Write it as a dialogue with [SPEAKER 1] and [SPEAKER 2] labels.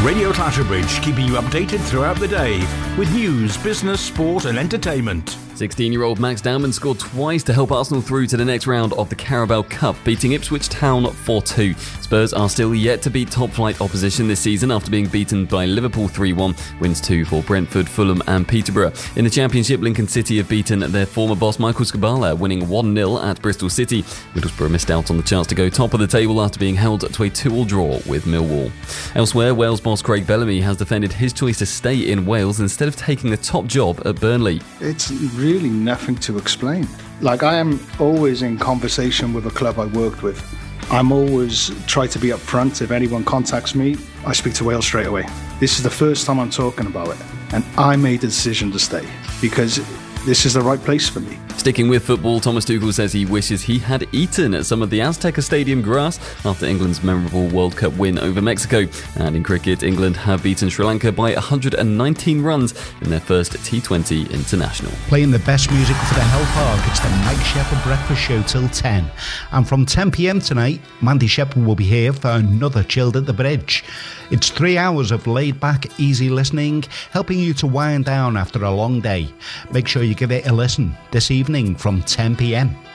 [SPEAKER 1] Radio Clatterbridge, keeping you updated throughout the day with news, business, sport and entertainment.
[SPEAKER 2] 16-year-old Max Dowman scored twice to help Arsenal through to the next round of the Carabao Cup, beating Ipswich Town 4-2. Spurs are still yet to beat top-flight opposition this season after being beaten by Liverpool 3-1, wins 2 for Brentford, Fulham and Peterborough. In the Championship, Lincoln City have beaten their former boss Michael Skubala, winning 1-0 at Bristol City. Middlesbrough missed out on the chance to go top of the table after being held to a 2-2 draw with Millwall. Elsewhere, Wales boss Craig Bellamy has defended his choice to stay in Wales instead of taking the top job at Burnley.
[SPEAKER 3] It's really nothing to explain. Like, I am always in conversation with a club I worked with. I'm always try to be upfront. If anyone contacts me, I speak to Wales straight away. This is the first time I'm talking about it, and I made the decision to stay because this is the right place for me.
[SPEAKER 2] Sticking with football, Thomas Tuchel says he wishes he had eaten at some of the Azteca Stadium grass after England's memorable World Cup win over Mexico. And in cricket, England have beaten Sri Lanka by 119 runs in their first T20 international.
[SPEAKER 4] Playing the best music for the Hell Park, it's the Mike Shepherd Breakfast Show till 10. And from 10 p.m. tonight, Mandy Shepherd will be here for another Chilled at the Bridge. It's 3 hours of laid-back, easy listening, helping you to wind down after a long day. Make sure you give it a listen this evening from 10 p.m.